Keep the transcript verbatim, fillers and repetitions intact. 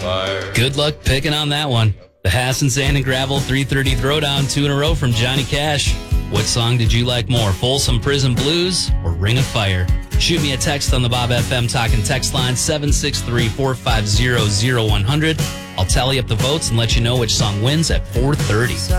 fire. Good luck picking on that one. The Hassan Sand and Gravel three thirty Throwdown, two in a row from Johnny Cash. What song did you like more, Folsom Prison Blues or Ring of Fire? Shoot me a text on the Bob F M Talking text line, seven six three, four five zero, zero one hundred. I'll tally up the votes and let you know which song wins at four thirty.